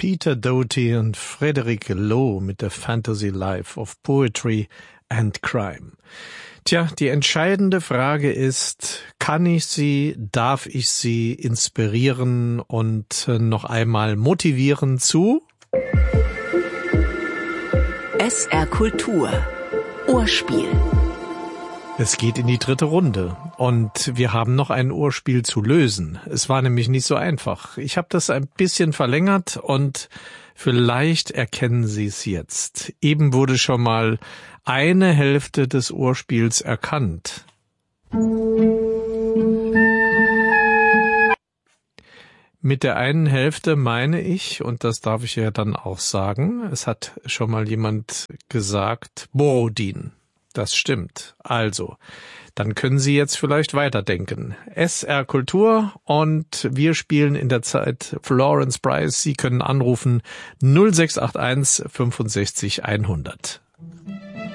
Peter Doty und Frederick Lowe mit der Fantasy Life of Poetry and Crime. Tja, die entscheidende Frage ist, kann ich Sie, darf ich Sie inspirieren und noch einmal motivieren zu? SR Kultur Ohrspiel. Es geht in die dritte Runde und wir haben noch ein Ohrspiel zu lösen. Es war nämlich nicht so einfach. Ich habe das ein bisschen verlängert und vielleicht erkennen Sie es jetzt. Eben wurde schon mal eine Hälfte des Ohrspiels erkannt. Mit der einen Hälfte meine ich, und das darf ich ja dann auch sagen, es hat schon mal jemand gesagt, Borodin. Das stimmt. Also, dann können Sie jetzt vielleicht weiterdenken. SR Kultur und wir spielen in der Zeit Florence Price. Sie können anrufen 0681 65 100.